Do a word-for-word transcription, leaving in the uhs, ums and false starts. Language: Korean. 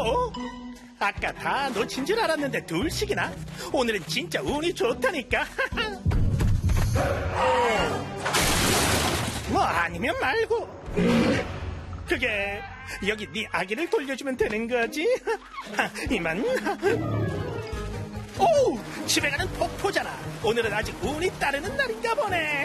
어? 아까 다 놓친 줄 알았는데 둘씩이나? 오늘은 진짜 운이 좋다니까. 뭐 아니면 말고. 그게 여기 네 아기를 돌려주면 되는 거지? 이만. 오, 집에 가는 폭포잖아. 오늘은 아직 운이 따르는 날인가 보네.